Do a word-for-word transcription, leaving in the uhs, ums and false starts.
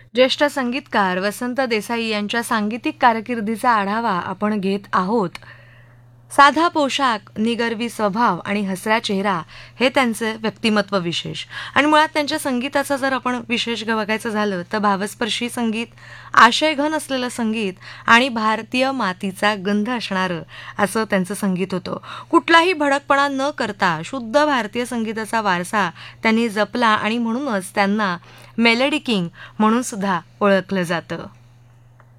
ज्येष्ठ संगीतकार वसंत देसाई यांच्या सांगीतिक कारकिर्दीचा आढावा आपण घेत आहोत. साधा पोशाख, निगर्वी स्वभाव आणि हसरा चेहरा हे त्यांचे व्यक्तिमत्व विशेष. आणि मुळात त्यांच्या संगीताचा जर आपण विशेष बघायचं झालं तर भावस्पर्शी संगीत, आशयघन असलेलं संगीत आणि भारतीय मातीचा गंध असणारं असं त्यांचं संगीत होतं. कुठलाही भडकपणा न करता शुद्ध भारतीय संगीताचा वारसा त्यांनी जपला आणि म्हणूनच त्यांना मेलडी किंग म्हणून सुद्धा ओळखलं जातं.